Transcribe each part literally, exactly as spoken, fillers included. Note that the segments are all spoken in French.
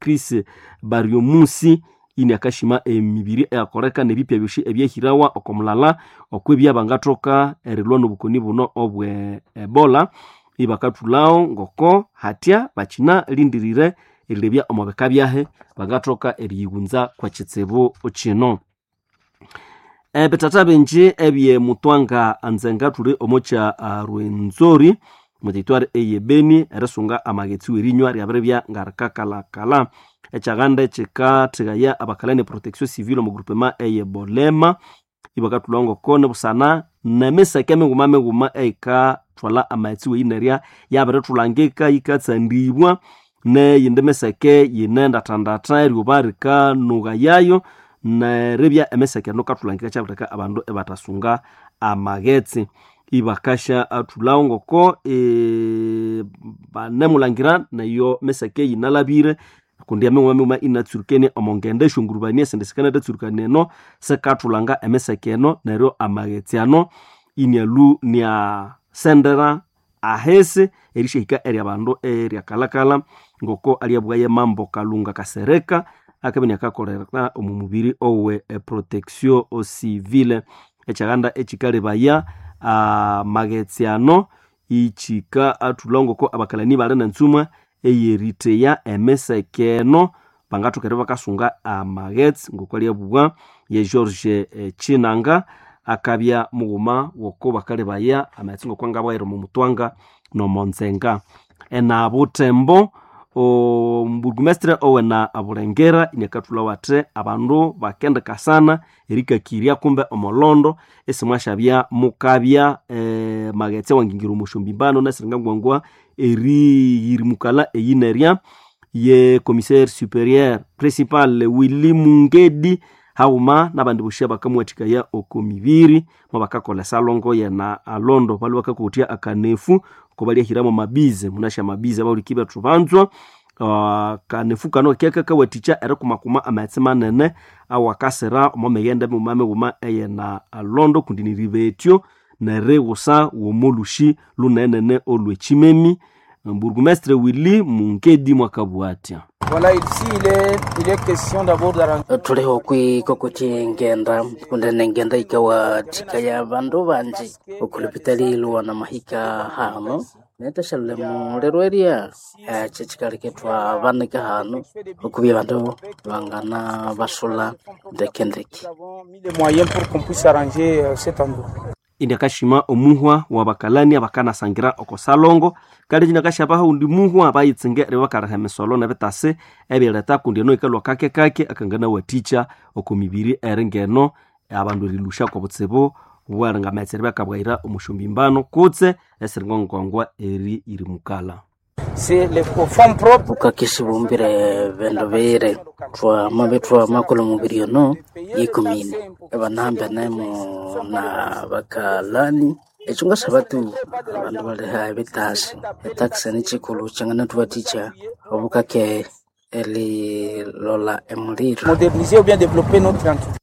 Chris Bariomusi ini akashima emibiri eyakoreka nebipya byoshi ebyehirawa okomulala okwebya bangatoka erilwano bukoni buno obwe Ebola ibakatulao ngoko hatya bachina lindirire erilebya omobeka byahe bangatoka eriyigunza kwa kitsebo kino. Ebetata benji ebye mutwanga anzenga tuli omocha uh, Rwenzori mutitware eyebeni eresunga amagetsi werinywa ryabrebya ngarkakala kala echaganda chika tigaya abakalane protection civile mu groupement eyebolema ibakatulongo kone busana namesa keme ngumame nguma eka twala amagetsi weineria yabretulangeka ikatsandibwa ne yindemeseke yinenda tandata ryobarika nuga yayo na rebya emeseke no katulangika chabutaka abandu ebatasunga amagetsi ibakasha atulaongo ko e banemulangira nayo meseke yinalabire kundi amwe mwe inatsurukene omongende shungurubania sendesikana datsurukane no sekatulanga emeseke no nero amagetsi ano inyalu nya sendera ahese erishika eri abandu eri kalakala ngoko aliyabwaye mambo kalunga kasereka akabini akakorera omumubiri owe e protection o civile echaganda echikale baya a magetsiano ichika atulongo ko abakalani balana ntsuma eyeriteya emesekeno bangatukere bakasunga amagets ngoko aliyabwa ye George e, Chinanga akabya muguma woko bakale baya amatsingo kwanga bwairo mu mutwanga no monzenga ena butembo o burgumestre owena aburengera inyakatula wate abandu bakende kasana erika kiria kumbe omolondo esimwashabya mukabya e, magetse wangingiru mushumbibano nasiringa ngwangwa eri yirimukala eyineria ye commissaire supérieur principal Willy Mungedi hauma nabandi bushya bakamwatika ya okomibiri mabakakola salongo ya na alondo bali bakakutia akanefu kobali hiramo mabize munasha mabize bali kiba tubanzwa uh, kanefu kano keka kawaticha era kumakuma amatsema nene awakasera momegenda mu mame guma eye na alondo kundini ribetyo na regosa wo molushi lunenene olwechimemi Bourgmestre Willy Mungedi mwakabwatia. Voilà, ici il est, il est question d'abord d'arranger. Tuleho kwi kokoti ngenda kundene ngenda ikawa chikaya bandu banji okulipitali luwa na mahika hano neta shale mu lero area chachikali ketwa banika hano okubye bandu bangana basula ndekendeki. Les moyens pour qu'on puisse arranger euh, cet endroit. Indakashima omuhwa wabakalani abakana sangira okosalongo kali jinakashabaha undi muhwa abayitsinge rewakara mesolo na betase ebeleta kundi no ikalwa kake kake akangana waticha okomibiri erengeno abandu rilusha ko butsebo waranga metserbe akabwaira omushumbimbano kutse esirngongongwa eri irimukala. C'est les fonds propres ukakisibumbire bendo bere twa mabetwa makolo mubiri no yikomine abanambe nemo na bakalani echunga sabatu abantu bale ha betasi taxa ni chikulu changana twaticha obukake eli lola emuliro moderniser ou bien développer notre entité.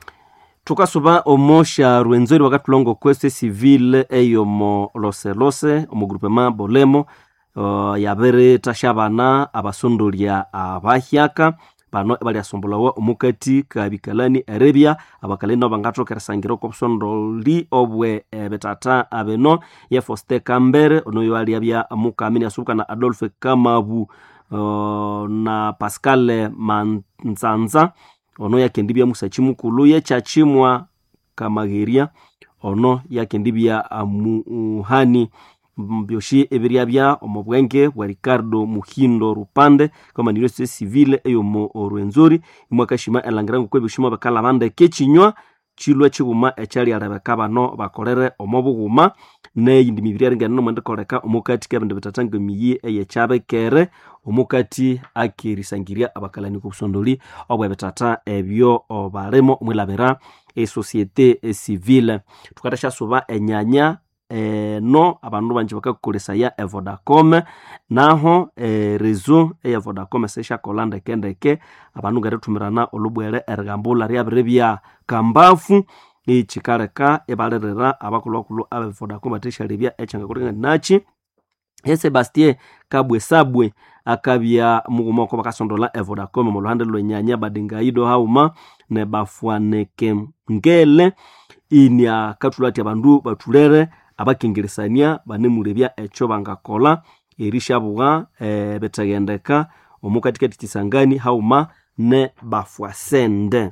Tukasuba omosha Rwenzori wakatulongo kweste civile eyo mo lose lose omo groupement bolemo uh, yabere tashabana abasondolia abahyaka bano bali asombolawa omukati kabikalani erebya abakalenda bangato keresangira ko sondoli obwe e, betata abeno ye Foste Kambere onoyo ali abya mukamini asuka na Adolphe Kamabu uh, na Pascal Manzanza ono yakendibya musachimukulu ye chachimwa Kamageria ono yakendibya amuhani mbyoshi ebiria bya omobwenge wa Ricardo Muhindo Rupande kama ni société civile eyo mo Rwenzori imwakashima elangirango kwebishima bakala bande kechinywa chilwa chiguma echali arabeka bano bakorere omobuguma ne yindi mibiri aringa no mwende koreka omukati kabende betatanga miyi eye chabekere omukati akirisangiria abakalani kusondoli obwe betata ebyo obaremo mwilabera e société civile tukatasha soba enyanya eh, no abandu banje bakakolesa ya Vodacom naho eh, rezo ya Vodacom sesha kolanda kendeke abandu garetumirana olubwere ergambula ryabrebya kambafu ichikareka ebalerera abakulokulu aba Vodacom atesha rebya echanga kuringa nachi Sebastien Kabwe Sabwe akabya muguma ko bakasondola evodacom mu luhande lwenyanya badingaido hauma ne bafwaneke ngele inya katulati abandu batulere abakengeresania banemulebya echo bangakola erishabuga e, betagendeka omukatikati kisangani hauma ne bafwasende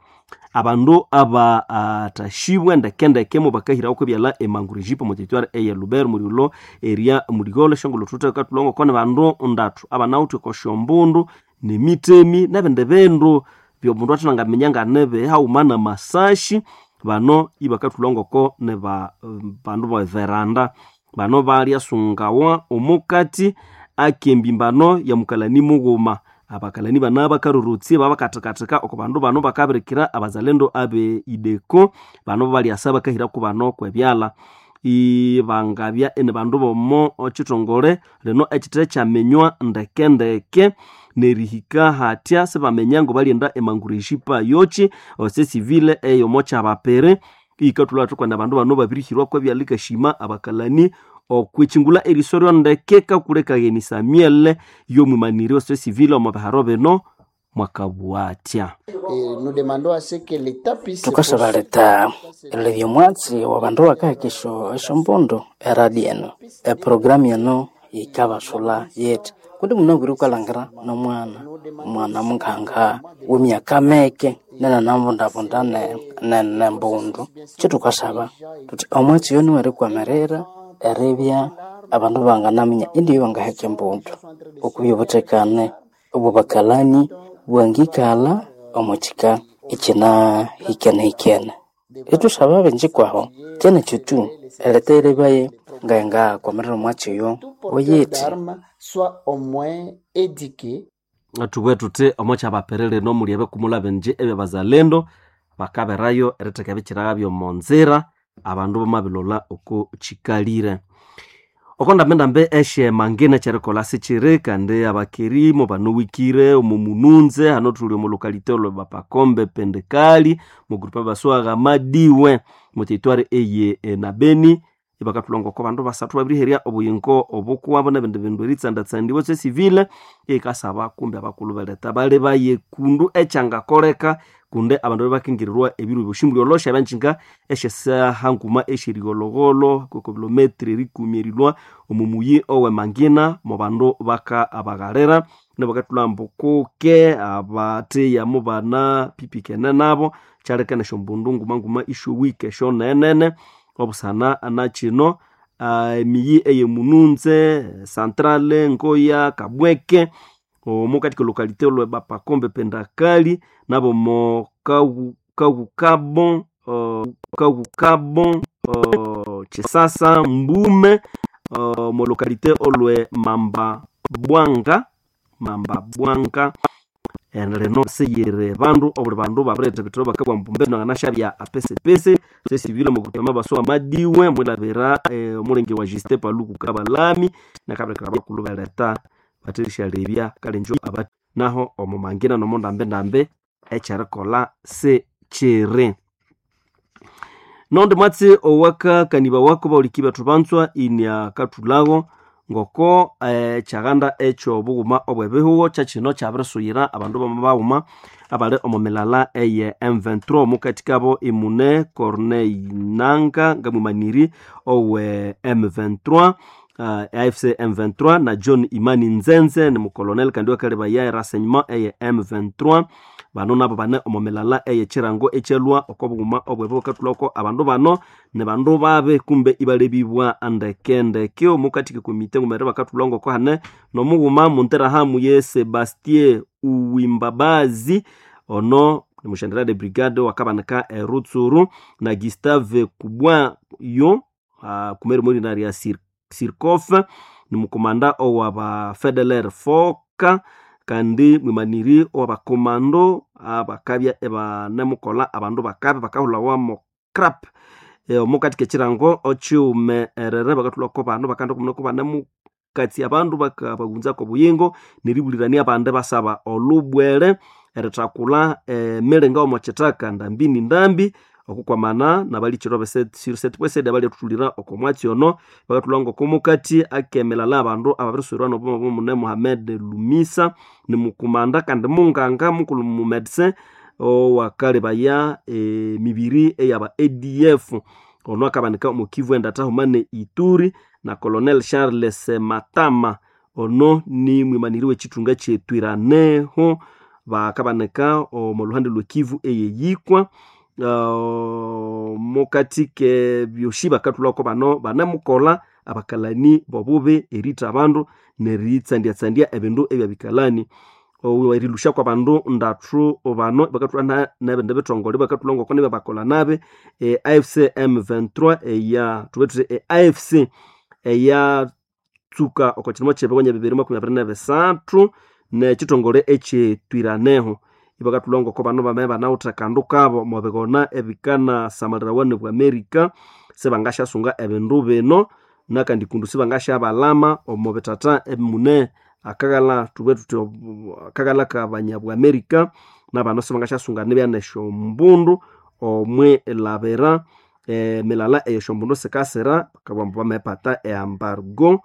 abandu aba atashibwe ndekendeke mu bakahira uko byala emangurijipo mu territoire eye Lubero muriulo area murigolo shongolo tuta katulongo kone bandu ndatu abanauti ko shombundu ni mitemi nabende bendu byo mundu atunanga menyanga nebe hauma na masashi bano ibakatulongo ko ne ba bandu ba veranda bano bali asungawa omukati akembimbano ya mukalani muguma abakalani bana bakarurutsi babakatakataka okubandu bano bakabirikira abazalendo abe ideko bano bali asaba kahira ku bano kwebyala ibangabya ene bandu bomo ochitongole reno ekitire kyamenywa ndekendeke nerihika hatya sebamenyango balienda emangurishipa yochi ose civile eyo mocha abapere ikatula tukwana bandu bano babirihirwa kwebyalika shima abakalani okwichingula erisorio ndekeka kuleka geni Samuel yo mwimaniri ose civile omabaharo beno mwakabuatya nous demandons à ce que l'état puisse tukasaba leta elevyo mwatsi wa bandu bakakisho eshombondo eradieno e program yano ikabasula yet kundi munabwiri ukalangara nomwana mwana munkanga w'emyaka meke nena nambundabunda ne nembundu kitukasaba tuti omwatsi yoni wari kwamerera erebya abandu banganaminya indiyo bangaheke mbundu okuyobotekane obubakalani bwangikala omuchika ikina hikene hikene etusaba benji kwaho tena chutu eletere baye nganga kwamerera omwatsi yo oyeti soit au moins éduqué atubwe tute omocha abaperere no muliebe kumula benje ebe bazalendo bakaberayo ereteka bikiraga byo monzera abandu bamabilola oko chikalire okonda menda mbe eshe mangene cherekola sichire kande abakirimo banuwikire omumununze hano tuli mu localité lo bapakombe pendekali mu groupe baswaga madiwe mu territoire eye e, na Beni ibakatulongo ko bandu basatu babiriheria obuyinko obukuwa bona bende bendo ritsanda tsandi bose civile ekasaba kumbe abakulu baleta bale baye kundu echanga koreka kunde abandu bakingirirwa ebiru byoshimbulo losha banchinga eshesa hanguma eshirigologolo ko kilometri rikumirirwa omumuyi owe mangina mo bandu baka abagarera ne bakatulambo koke abate ya mubana pipikene nabo charekana shombundungu manguma isho wike sho nenene obusana anachino uh, miyi eye mununze centrale ngoya kabweke omukati ko localité lo bapakombe pendakali nabo mo kawu kawu kabon uh, kawu kabon uh, chisasa mbume uh, mo localité olwe mamba bwanga mamba bwanga enreno seyere bandu obuli bandu babrete bitoro bakabwa mpumbeno nganashabya apese pese se civile mu gutema baso madiwe mulabera e, mulenge wa Juste Paluku kabalami nakabrekera bakulu leta batirisha lebya kalenjo abat naho omumangina no mondambe ndambe echarekola se chere nonde matse owaka kaniba wako baulikiba tubantswa inya katulago ngoko eh, chaganda echo buguma obwebehuo chachino chabresuyira abandu bamabawuma abale omomelala eye M vingt-trois mukatikabo imune Corneille Nanga ngamumaniri owe M vingt-trois uh, A F C M vingt-trois na John Imani Nzenze ni mukolonel kandiwa kaleba ya renseignement eye M vingt-trois bano nabo bane omomelala eye chirango echelwa okobuguma obwebehuo katuloko abandu bano ne bandu babe kumbe ibalebibwa andekende kyo mukatike komite ngumere bakatulongo ko hane no muguma muntera hamu ye Sebastien Uwimbabazi ono ni mushandira de brigade wakabanaka e Rutsuru na Gustave Kubwa yo uh, kumere muri na ya Sir Sirkof ni mukomanda owa ba Federer Foka kandi mwimaniri owa komando abakabya eba nemukola abandu bakabe bakahula wa mo crap e omukati kechirango ochume erere bakatuloko bandu bakanda kumnoko banemu kati abandu bakabagunza ko buyingo niribulirani abande basaba olubwere eretakula e, merenga omochetaka ndambini ndambi okukwamana nabalichiro bese sur cette poise de bali tutulira okomwati ono bakatulanga komukati akemelala abandu ababiriswerwa no bomo mune Mohamed Lumisa ni mukumanda kandi munganga mukulu mu medecin o wakale baya e, mibiri eyaba A D F ono akabanika mu Kivu endata humane Ituri na Colonel Charles Matama ono ni mwimaniriwe chitunga chetwiraneho bakabaneka o muluhande lwe Kivu eyeyikwa uh, mukati ke byoshiba katulako bano banamukola abakalani bobube erita abandu neritsa ndia tsandia ebindu ebyabikalani o irilusha kwa bandu ndatru obano bakatulana nabende betongole bakatulongo kone bakola nabe e A F C M vingt-trois e ya tubetu e A F C e ya tuka okochimo chebe kwenye bibiri makumyabiri na bisatu ne chitongole eche twiraneho ibakatulongo ko bano bameba na utakandu kabo mobegona ebikana samarira wane bwa America sebangasha sunga ebindu beno nakandi kundu sebangasha abalama omobetata emune akagala tubetu akagala ka banyabwa America nabano sebangasha sunga nebya nesho mbundu omwe labera e melala e shombundu sekasera kabamba mepata e embargo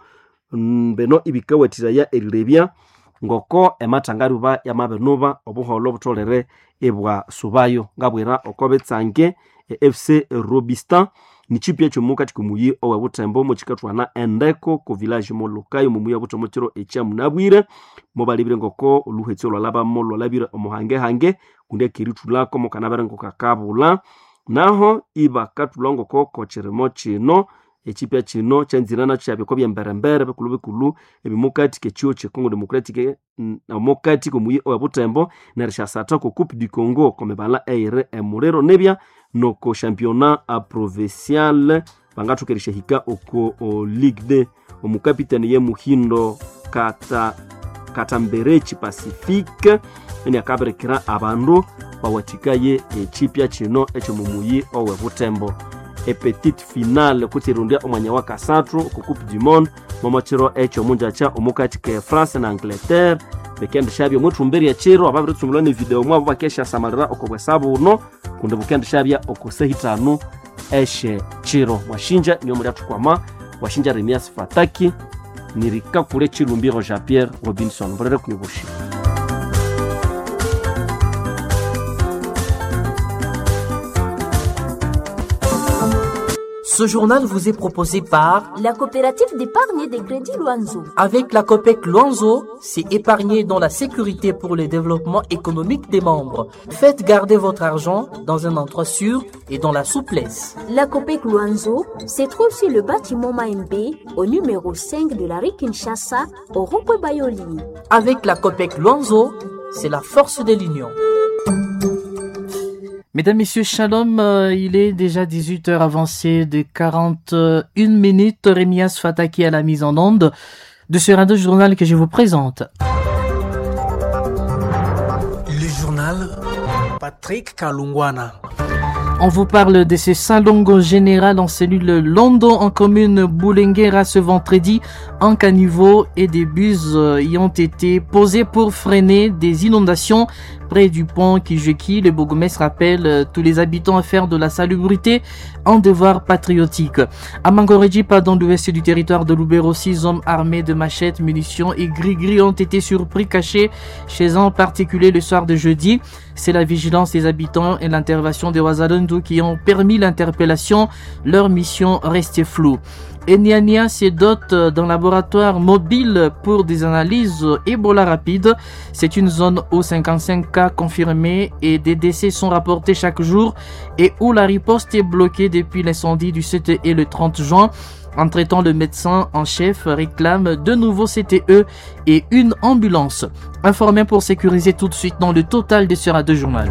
beno ibikawatira ya erirebya ngoko ematangari ba yamabenuba obuholo butolere ebwa subayo ngabwera okobetsange e F C Robistan ni chipia chomuka tikumuyi owe butembo mu chikatwana endeko ko village molukayo mu muya butomo chiro echa munabwire mobalibire ngoko oluhetso lwalaba mollo labire omuhange hange kunde kiritulako mo kanabere ngoko kakabula naho iba katulongo ko kocheremo chino echipia chino chanzirana chabye ko byemberembere bekulu bekulu ebimukati ke chio che Congo Democratique na mukati ko muyi owe butembo na rishasata ko Coupe du Congo komebala eire emurero nebya noko championnat a provincial bangatu kerisha hika oko o Ligue deux omukapitani ye Muhindo kata katamberechi Pacifique eni akaberekera abandu bawatikaye echipia chino echo mumuyi owe butembo e petite finale kutirundia omwanya wa kasatru ku Coupe du Monde momachiro echo munja cha omukati ke France na Angleterre bekende shabye mutumberi ya chiro ababirutsumulwa ne video mwa bakesha samarira okobwe sabuno kunde bukende shabya okosehitanu eshe chiro washinja niyo muri atukwama washinja Remias Fataki nirika kure chilumbiro Jean-Pierre Robinson borere kunyoboshi. Ce journal vous est proposé par la coopérative d'épargne et de crédit Luanzo. Avec la COPEC Luanzo, c'est épargner dans la sécurité pour le développement économique des membres. Faites garder votre argent dans un endroit sûr et dans la souplesse. La COPEC Luanzo se trouve sur le bâtiment Maembe au numéro cinq de la rue Kinshasa au rond-point Bayoli. Avec la COPEC Luanzo, c'est la force de l'union. Mesdames, Messieurs, shalom, euh, il est déjà dix-huit heures avancées de quarante-une minutes. Remias Fataki à la mise en onde de ce radio journal que je vous présente. Le journal Patrick Kalungwana. On vous parle de ce salon général en cellule London en commune Boulenguera ce vendredi. Un caniveau et des bus y ont été posés pour freiner des inondations près du pont Kijeki. Le bourgmestre rappelle tous les habitants à faire de la salubrité un devoir patriotique. À Mangorejipa, dans l'ouest du territoire de Lubero, six hommes armés de machettes, munitions et gris-gris ont été surpris cachés chez un particulier le soir de jeudi. C'est la vigilance des habitants et l'intervention des Ouazalundou qui ont permis l'interpellation. Leur mission restait floue. Eniania se dote d'un laboratoire mobile pour des analyses Ebola rapides. C'est une zone où cinquante-cinq cas confirmés et des décès sont rapportés chaque jour et où la riposte est bloquée depuis l'incendie du sept et le trente juin. Entre-temps, le médecin en chef réclame de nouveaux C T E et une ambulance. Informé pour sécuriser tout de suite dans le total de ce radio journal.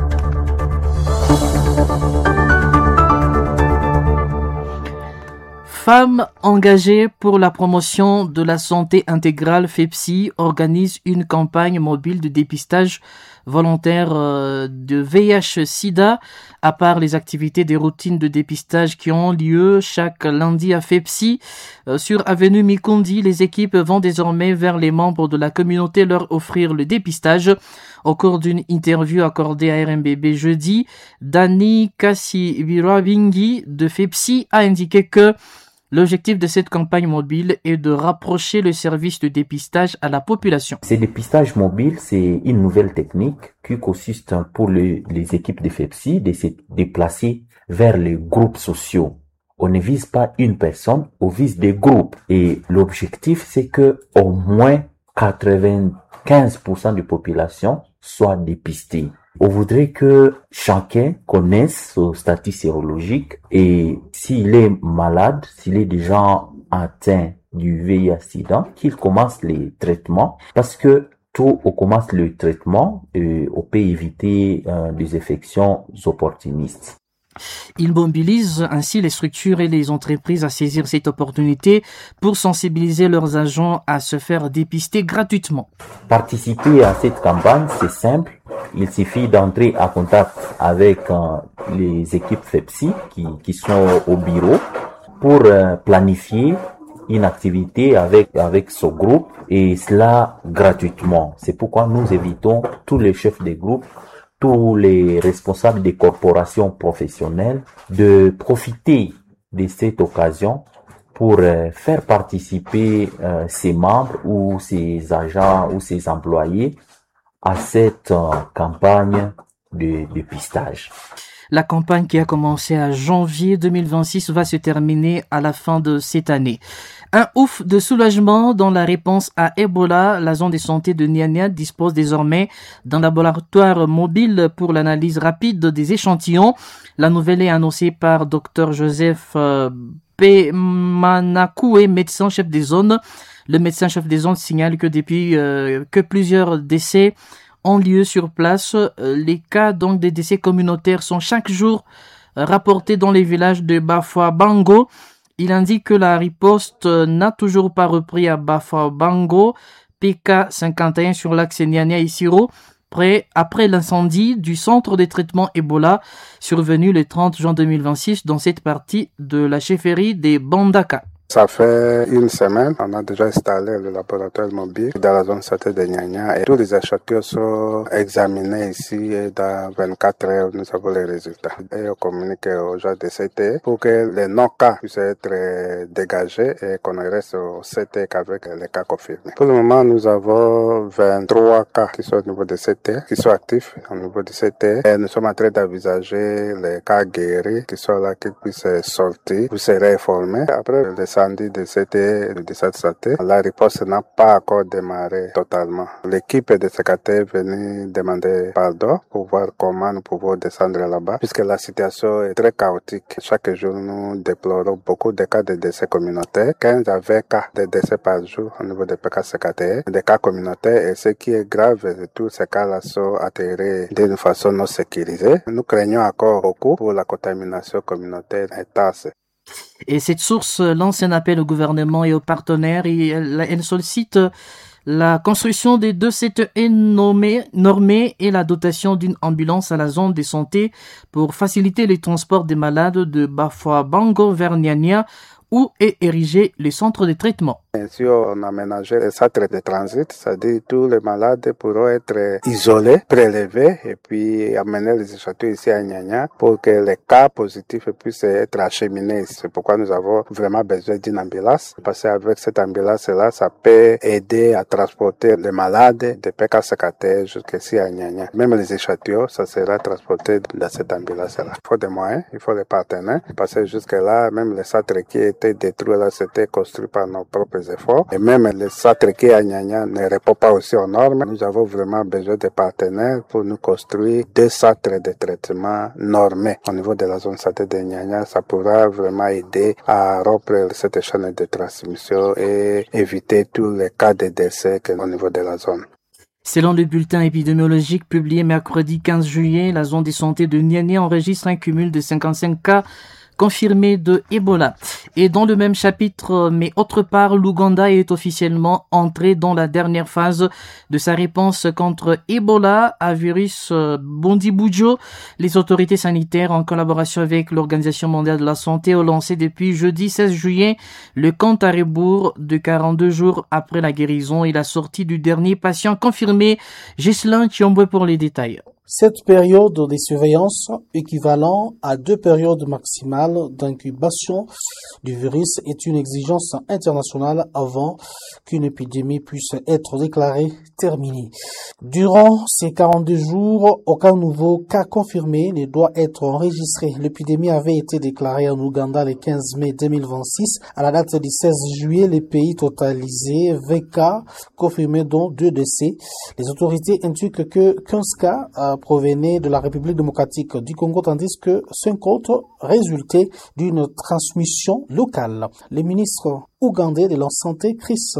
Femmes engagées pour la promotion de la santé intégrale FEPSI organise une campagne mobile de dépistage volontaire de V I H sida. À part les activités des routines de dépistage qui ont lieu chaque lundi à FEPSI, sur avenue Mikundi, les équipes vont désormais vers les membres de la communauté leur offrir le dépistage. Au cours d'une interview accordée à R M B B jeudi, Dani Kasibirabingi de FEPSI a indiqué que l'objectif de cette campagne mobile est de rapprocher le service de dépistage à la population. Ce dépistage mobile, c'est une nouvelle technique qui consiste pour le, les équipes de FEPSI de se déplacer vers les groupes sociaux. On ne vise pas une personne, on vise des groupes. Et l'objectif, c'est que au moins quatre-vingt-quinze pour cent de la population soit dépistée. On voudrait que chacun connaisse son statut sérologique et s'il est malade, s'il est déjà atteint du V I H-Sida, qu'il commence les traitements parce que tout on commence le traitement, euh, on peut éviter euh, des infections opportunistes. Il mobilise ainsi les structures et les entreprises à saisir cette opportunité pour sensibiliser leurs agents à se faire dépister gratuitement. Participer à cette campagne, c'est simple. Il suffit d'entrer en contact avec euh, les équipes FEPSI qui, qui sont au bureau pour euh, planifier une activité avec, avec ce groupe et cela gratuitement. C'est pourquoi nous invitons tous les chefs des groupes, tous les responsables des corporations professionnelles de profiter de cette occasion pour euh, faire participer euh, ses membres ou ses agents ou ses employés à cette euh, campagne de dépistage. La campagne qui a commencé à janvier deux mille vingt-six va se terminer à la fin de cette année. Un ouf de soulagement dans la réponse à Ebola. La zone de santé de Niania dispose désormais d'un laboratoire mobile pour l'analyse rapide des échantillons. La nouvelle est annoncée par Dr Joseph euh, Pemanakoué, médecin chef des zones. Le médecin chef des zones signale que depuis euh, que plusieurs décès ont lieu sur place, euh, les cas donc des décès communautaires sont chaque jour euh, rapportés dans les villages de Bafwa Bango. Il indique que la riposte n'a toujours pas repris à Bafwa Bango, P K cinquante et un sur l'axe Niania-Isiro, près après l'incendie du centre de traitement Ebola survenu le trente juin deux mille vingt-six dans cette partie de la chefferie des Bandaka. Ça fait une semaine, on a déjà installé le laboratoire mobile dans la zone santé de Niania et tous les échantillons sont examinés ici et dans vingt-quatre heures, nous avons les résultats. Et on communique aux gens de C T pour que les non-cas puissent être dégagés et qu'on reste au C T qu'avec les cas confirmés. Pour le moment, nous avons vingt-trois cas qui sont au niveau de C T, qui sont actifs au niveau de C T et nous sommes en train d'envisager les cas guéris qui sont là, qui puissent sortir, puissent se réinformer. Après, les de C T et de cette santé, la riposte n'a pas encore démarré totalement. L'équipe de C K T est venue demander pardon pour voir comment nous pouvons descendre là-bas, puisque la situation est très chaotique. Chaque jour, nous déplorons beaucoup de cas de décès communautaires, quinze à vingt cas de décès par jour au niveau des P K C K T, des cas communautaires, et ce qui est grave, tous ces cas-là sont atterrés d'une façon non sécurisée. Nous craignons encore beaucoup pour la contamination communautaire intense. Et cette source lance un appel au gouvernement et aux partenaires et elle, elle sollicite la construction des deux C T E normés, normés et la dotation d'une ambulance à la zone de santé pour faciliter les transports des malades de Bafwa Bango vers Niania où est érigé le centre de traitement. Ainsi, on a aménagé les centres de transit, c'est-à-dire tous les malades pourront être isolés, prélevés et puis amener les échantillons ici à Niania pour que les cas positifs puissent être acheminés. C'est pourquoi nous avons vraiment besoin d'une ambulance, parce qu'avec cette ambulance-là, ça peut aider à transporter les malades de P K C K T jusqu'ici à Niania. Même les échantillons, ça sera transporté dans cette ambulance-là. Il faut des moyens, il faut des partenaires, parce que jusque-là, même les centres qui étaient détruits, là, c'était construit par nos propres efforts. Et même les centres qui à Niania ne répondent pas aussi aux normes. Nous avons vraiment besoin de partenaires pour nous construire deux centres de traitement normés au niveau de la zone santé de Niania. Ça pourra vraiment aider à rompre cette chaîne de transmission et éviter tous les cas de décès au niveau de la zone. Selon le bulletin épidémiologique publié mercredi quinze juillet, la zone de santé de Niania enregistre un cumul de cinquante-cinq cas confirmés de Ebola. Et dans le même chapitre, mais autre part, l'Ouganda est officiellement entré dans la dernière phase de sa réponse contre Ebola à virus Bundibugyo. Les autorités sanitaires, en collaboration avec l'Organisation mondiale de la santé, ont lancé depuis jeudi seize juillet le compte à rebours de quarante-deux jours après la guérison et la sortie du dernier patient confirmé. Ghislain Chiombe pour les détails. Cette période de surveillance, équivalent à deux périodes maximales d'incubation du virus, est une exigence internationale avant qu'une épidémie puisse être déclarée terminée. Durant ces quarante-deux jours, aucun nouveau cas confirmé ne doit être enregistré. L'épidémie avait été déclarée en Ouganda le quinze mai deux mille vingt-six. À la date du seize juillet, le pays totalisait vingt cas confirmés, dont deux décès. Les autorités indiquent que quinze cas euh, provenaient de la République démocratique du Congo, tandis que cinq autres résultaient d'une transmission locale. Le ministre ougandais de la Santé, Chris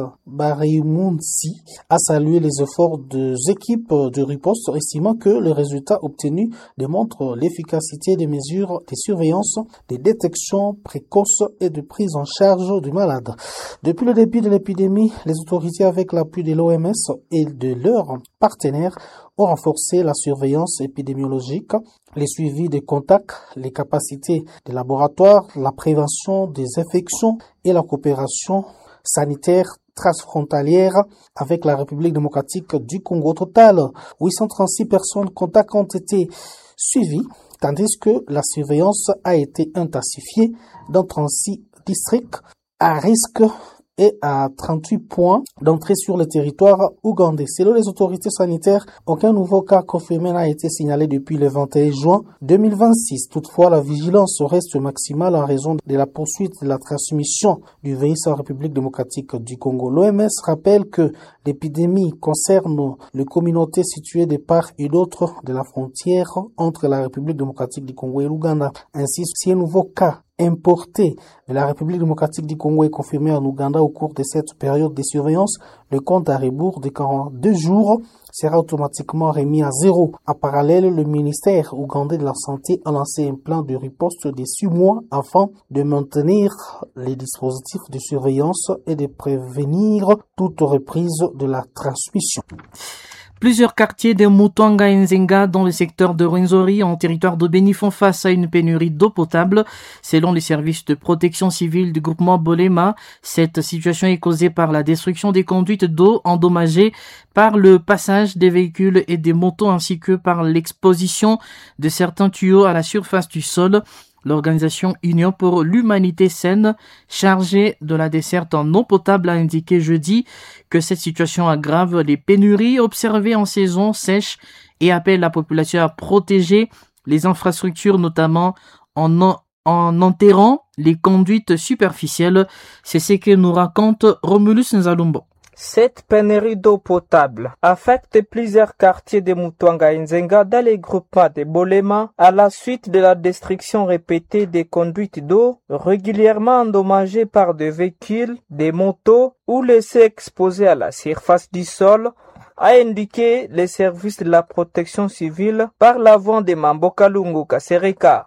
Barihmunsi, a salué les efforts des équipes de riposte, estimant que les résultats obtenus démontrent l'efficacité des mesures de surveillance, de détection précoce et de prise en charge du malade. Depuis le début de l'épidémie, les autorités, avec l'appui de l'O M S et de leurs partenaires, ont renforcé la surveillance épidémiologique, les suivis des contacts, les capacités des laboratoires, la prévention des infections et la coopération sanitaire transfrontalière avec la République démocratique du Congo. Au total, huit cent trente-six personnes contacts ont été suivies, tandis que la surveillance a été intensifiée dans trente-six districts à risque et à trente-huit points d'entrée sur le territoire ougandais. Selon les autorités sanitaires, aucun nouveau cas confirmé n'a été signalé depuis le vingt et un juin deux mille vingt-six. Toutefois, la vigilance reste maximale en raison de la poursuite de la transmission du virus en République démocratique du Congo. L'O M S rappelle que l'épidémie concerne les communautés situées de part et d'autre de la frontière entre la République démocratique du Congo et l'Ouganda. Ainsi, si un nouveau cas importé de la République démocratique du Congo est confirmé en Ouganda au cours de cette période de surveillance, le compte à rebours de quarante-deux jours sera automatiquement remis à zéro. En parallèle, le ministère ougandais de la Santé a lancé un plan de riposte de six mois afin de maintenir les dispositifs de surveillance et de prévenir toute reprise de la transmission. Plusieurs quartiers de Mutwanga et Nzenga dans le secteur de Rwenzori en territoire de Béni font face à une pénurie d'eau potable. Selon les services de protection civile du groupement Bolema, cette situation est causée par la destruction des conduites d'eau endommagées par le passage des véhicules et des motos ainsi que par l'exposition de certains tuyaux à la surface du sol. L'organisation Union pour l'Humanité Saine, chargée de la desserte en eau potable, a indiqué jeudi que cette situation aggrave les pénuries observées en saison sèche et appelle la population à protéger les infrastructures, notamment en, en, en enterrant les conduites superficielles. C'est ce que nous raconte Romulus Nzalumbo. Cette pénurie d'eau potable affecte plusieurs quartiers de Mutwanga et Nzenga dans les groupements de Bolema à la suite de la destruction répétée des conduites d'eau régulièrement endommagées par des véhicules, des motos ou laissées exposées à la surface du sol, a indiqué les services de la protection civile par la voix de Mamboka Lungu Kasereka.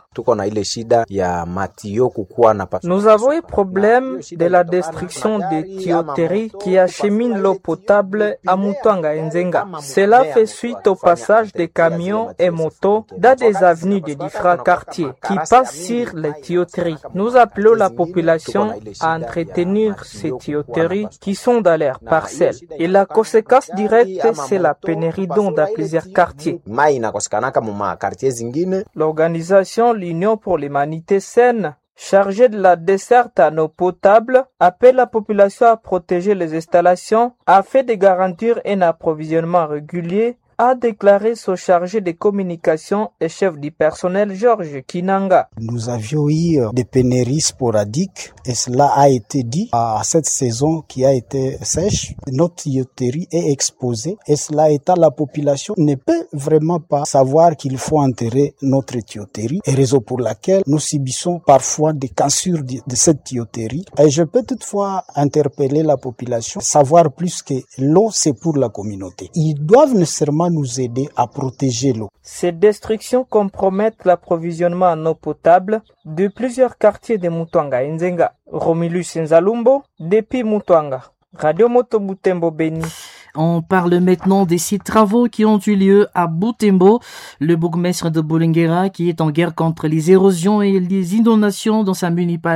Nous avons eu problème de la destruction des tuyauteries qui acheminent l'eau potable à Mutwanga et Nzenga. Cela fait suite au passage des camions et motos dans des avenues de différents quartiers qui passent sur les tuyauteries. Nous appelons la population à entretenir ces tuyauteries qui sont dans leurs parcelles. Et la conséquence directe, c'est la pénurie d'eau dans plusieurs quartiers. L'organisation L'Union pour l'Humanité Saine, chargée de la desserte en eau potable, appelle la population à protéger les installations afin de garantir un approvisionnement régulier, a déclaré son chargé de communication et chef du personnel Georges Kinanga. Nous avions eu des pénuries sporadiques et cela a été dit à cette saison qui a été sèche. Notre tuyauterie est exposée et cela étant la population ne peut vraiment pas savoir qu'il faut enterrer notre tuyauterie et raison pour laquelle nous subissons parfois des cassures de, de cette tuyauterie. Et je peux toutefois interpeller la population, savoir plus que l'eau c'est pour la communauté. Ils doivent nécessairement vraiment nous aider à protéger l'eau. Ces destructions compromettent l'approvisionnement en eau potable de plusieurs quartiers de Mutuanga et Nzenga. Romulus Nzalumbo, depuis Mutuanga. Radio Moto Butembo Beni. On parle maintenant des six travaux qui ont eu lieu à Butembo. Le bourgmestre de Bulengera, qui est en guerre contre les érosions et les inondations dans sa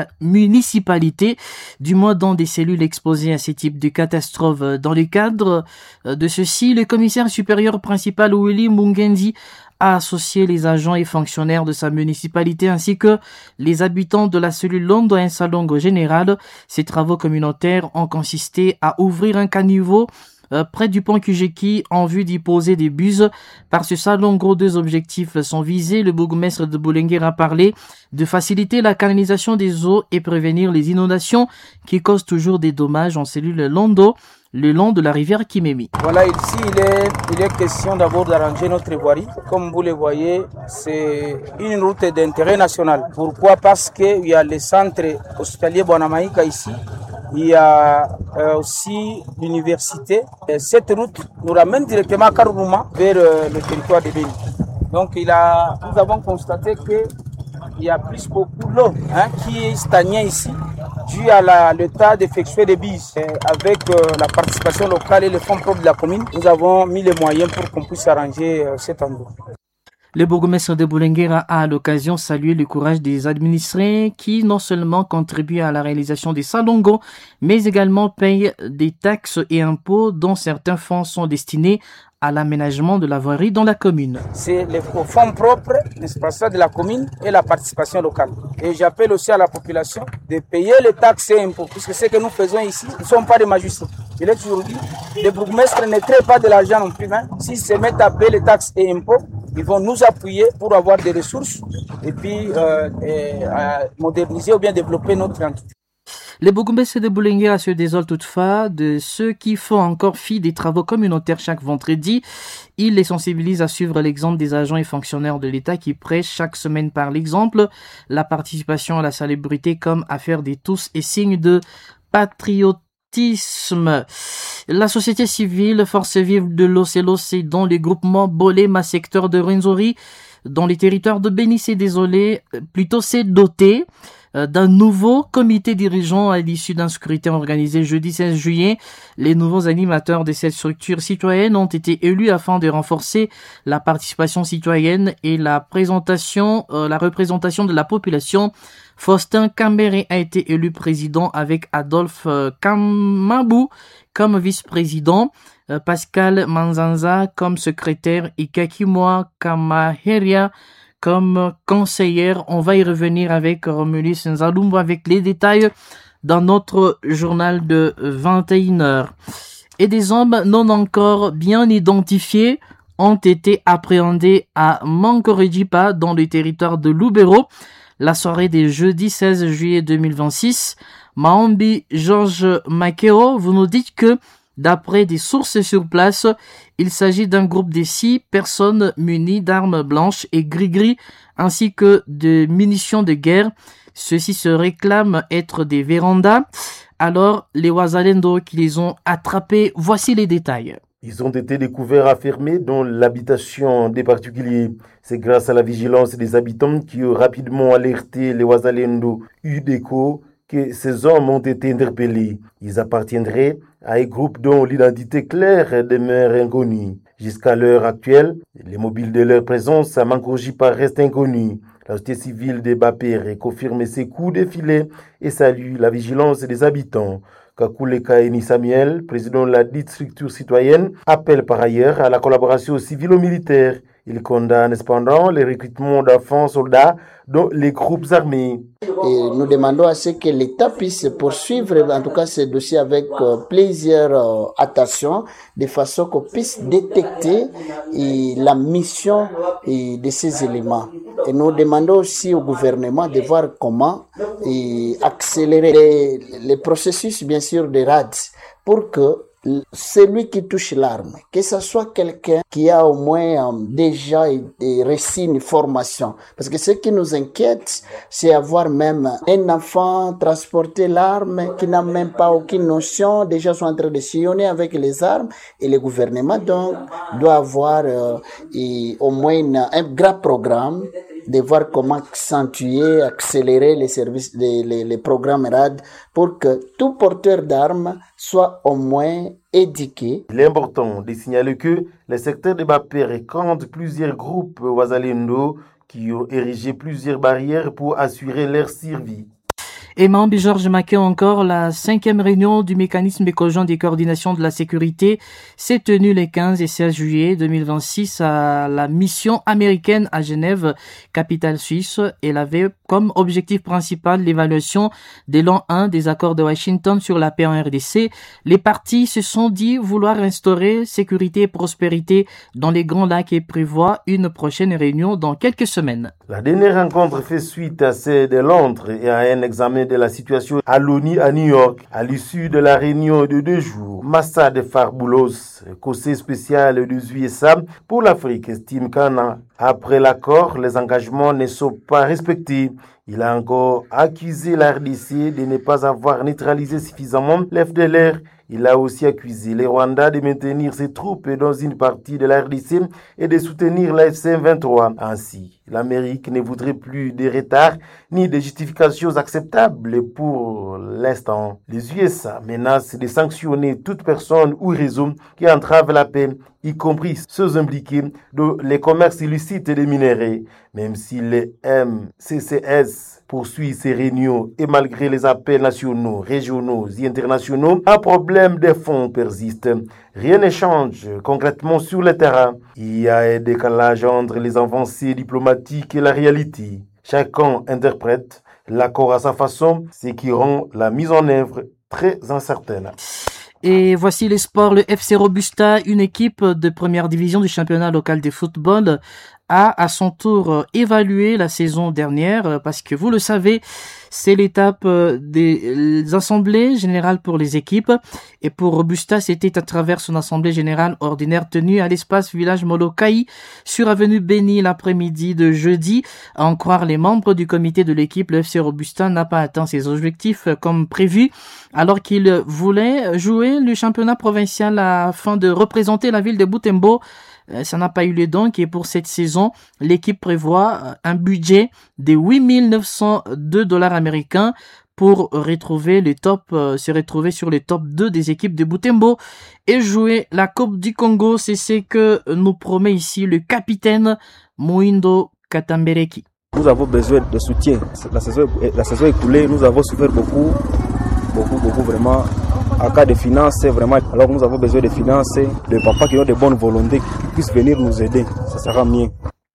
municipalité, du moins dans des cellules exposées à ces types de catastrophes. Dans le cadre de ceci, le commissaire supérieur principal Willy Mungendi a associé les agents et fonctionnaires de sa municipalité ainsi que les habitants de la cellule Londo et Salongo Général. Ces travaux communautaires ont consisté à ouvrir un caniveau Euh, près du pont Kujeki en vue d'y poser des buses. Par ce salongo, deux objectifs sont visés. Le bourgmestre de Bulengera a parlé de faciliter la canalisation des eaux et prévenir les inondations qui causent toujours des dommages en cellule Londo le long de la rivière Kimemi. Voilà, ici il est, il est question d'abord d'arranger notre voirie. Comme vous le voyez, c'est une route d'intérêt national. Pourquoi? Parce qu'il y a le centre hospitalier Bonamaïka ici. Il y a euh, aussi l'université. Et cette route nous ramène directement à Karouma vers euh, le territoire de Béni. Donc il a, nous avons constaté que il y a plus beaucoup d'eau hein, qui est stagnée ici dû à la, l'état d'effectuer des bises. Et avec euh, la participation locale et les fonds propres de la commune, nous avons mis les moyens pour qu'on puisse arranger euh, cet endroit. Le bourgmestre de Bulengera a à l'occasion salué le courage des administrés qui non seulement contribuent à la réalisation des salongos, mais également payent des taxes et impôts dont certains fonds sont destinés à l'aménagement de la voirie dans la commune. C'est les fonds propres, n'est-ce pas ça, de la commune et la participation locale. Et j'appelle aussi à la population de payer les taxes et impôts, puisque ce que nous faisons ici, nous ne sommes pas des magistrats. Il est toujours dit, les bourgmestres ne créent pas de l'argent non plus. Hein. S'ils se mettent à payer les taxes et impôts, ils vont nous appuyer pour avoir des ressources et puis euh, et, euh, moderniser ou bien développer notre entité. Les bourgmestres de Bulengera se désolent toutefois de ceux qui font encore fi des travaux communautaires chaque vendredi. Ils les sensibilisent à suivre l'exemple des agents et fonctionnaires de l'État qui prêchent chaque semaine par l'exemple la participation à la salubrité comme affaire des tous et signe de patriotisme. La société civile, force vive de l'Océloc dans les groupements Bolema secteur de Rwenzori, dans les territoires de Béni, s'est désolé, plutôt s'est doté d'un nouveau comité dirigeant à l'issue d'un scrutin organisé jeudi seize juillet. Les nouveaux animateurs de cette structure citoyenne ont été élus afin de renforcer la participation citoyenne et la présentation, euh, la représentation de la population. Faustin Kambere a été élu président avec Adolphe euh, Kamabou comme vice-président, euh, Pascal Manzanza comme secrétaire et Kakimoa Kamaheria comme conseillère. On va y revenir avec Romulus Nzalumbo avec les détails dans notre journal de vingt et une heures. Et des hommes non encore bien identifiés ont été appréhendés à Mankorejipa dans le territoire de Lubero. La soirée des jeudi seize juillet deux mille vingt-six. Maombi Georges Makeo, vous nous dites que d'après des sources sur place, il s'agit d'un groupe de six personnes munies d'armes blanches et gris-gris ainsi que de munitions de guerre. Ceux-ci se réclament être des vérandas. Alors, les Wazalendo qui les ont attrapés, voici les détails. Ils ont été découverts enfermés dans l'habitation des particuliers. C'est grâce à la vigilance des habitants qui ont rapidement alerté les Wazalendo U D E C O que ces hommes ont été interpellés. Ils appartiendraient à un groupe dont l'identité claire demeure inconnue. Jusqu'à l'heure actuelle, les mobiles de leur présence à Mankorejipa restent inconnus. La société civile de Bapere confirme ces coups de filet et salue la vigilance des habitants. Kakule Kaini Samuel, président de la dite structure citoyenne, appelle par ailleurs à la collaboration civilo-militaire. Il condamne cependant les recrutements d'enfants soldats dans les groupes armés. Et nous demandons à ce que l'État puisse poursuivre, en tout cas ce dossier avec euh, plusieurs euh, attention, de façon qu'on puisse détecter et, la mission et, de ces éléments. Et nous demandons aussi au gouvernement de voir comment et, accélérer les, les processus, bien sûr, de R A D pour que celui qui touche l'arme, que ce soit quelqu'un qui a au moins euh, déjà reçu une formation. Parce que ce qui nous inquiète, c'est avoir même un enfant transporter l'arme qui n'a même pas aucune notion, déjà sont en train de sillonner avec les armes, et le gouvernement donc doit avoir euh, et, au moins une, un grand programme de voir comment accentuer, accélérer les services, les, les, les programmes R A D pour que tout porteur d'armes soit au moins éduqué. Il est important de signaler que le secteur de Bapere compte plusieurs groupes Wazalendo qui ont érigé plusieurs barrières pour assurer leur survie. Et Mambi Georges Maquet encore, la cinquième réunion du mécanisme éco-gens des coordinations de la sécurité s'est tenue les quinze et seize juillet deux mille vingt-six à la mission américaine à Genève, capitale suisse. Elle avait comme objectif principal l'évaluation des l'an un des accords de Washington sur la paix en R D C. Les partis se sont dit vouloir instaurer sécurité et prospérité dans les Grands Lacs et prévoient une prochaine réunion dans quelques semaines. La dernière rencontre fait suite à celle de Londres et à un examen de la situation à l'ONU à New York. À l'issue de la réunion de deux jours, Massad Farboulos, conseiller spécial des U S A pour l'Afrique, estime qu'un après l'accord, les engagements ne sont pas respectés. Il a encore accusé la R D C de ne pas avoir neutralisé suffisamment l'F D L R. Il a aussi accusé les Rwandais de maintenir ses troupes dans une partie de la R D C et de soutenir la F C M vingt-trois. Ainsi, l'Amérique ne voudrait plus de retard ni de justifications acceptables pour l'instant. Les U S A menacent de sanctionner toute personne ou réseau qui entrave la paix, y compris ceux impliqués dans les commerces illicites des minéraux. Même si les M C C S poursuit ses réunions et malgré les appels nationaux, régionaux et internationaux, un problème de fonds persiste. Rien ne change concrètement sur le terrain. Il y a un décalage entre les avancées diplomatiques et la réalité. Chacun interprète l'accord à sa façon, ce qui rend la mise en œuvre très incertaine. Et voici les sports. Le F C Robusta, une équipe de première division du championnat local de football, a à son tour évalué la saison dernière parce que vous le savez, c'est l'étape des assemblées générales pour les équipes. Et pour Robusta, c'était à travers son assemblée générale ordinaire tenue à l'espace village Molokaï sur avenue Béni l'après-midi de jeudi. À en croire les membres du comité de l'équipe, le F C Robusta n'a pas atteint ses objectifs comme prévu alors qu'il voulait jouer le championnat provincial afin de représenter la ville de Butembo. Ça n'a pas eu lieu donc et pour cette saison, l'équipe prévoit un budget de huit mille neuf cent deux dollars américains pour retrouver le top, euh, se retrouver sur le top deux des équipes de Butembo et jouer la Coupe du Congo. C'est ce que nous promet ici le capitaine Moindo Katambereki. Nous avons besoin de soutien. La saison, la saison écoulée, nous avons souffert beaucoup, beaucoup, beaucoup vraiment. En cas de finances, vraiment, alors nous avons besoin de finances, de papas qui ont de bonnes volontés, qui puissent venir nous aider. Ça sera mieux.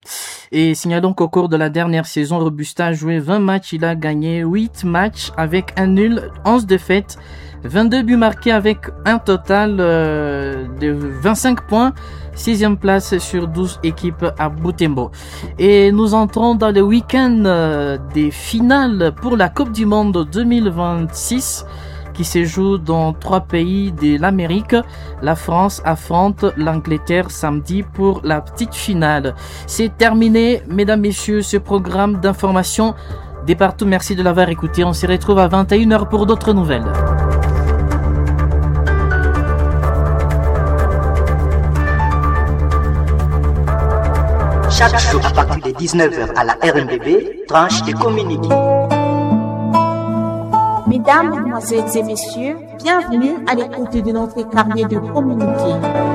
Et signalons qu'au cours de la dernière saison, Robusta a joué vingt matchs, il a gagné huit matchs avec un nul, onze défaites, vingt-deux buts marqués avec un total euh, de vingt-cinq points, sixième place sur douze équipes à Butembo. Et nous entrons dans le week-end euh, des finales pour la Coupe du Monde deux mille vingt-six. Qui se joue dans trois pays de l'Amérique. La France affronte l'Angleterre samedi pour la petite finale. C'est terminé, mesdames, messieurs, ce programme d'information des partout. Merci de l'avoir écouté. On se retrouve à vingt et une heures pour d'autres nouvelles. Chaque jour à partir de dix-neuf heures à la R M B B, tranche de communiqué. Mesdames, Mesdemoiselles et Messieurs, bienvenue à l'écoute de notre carnet de communiqué.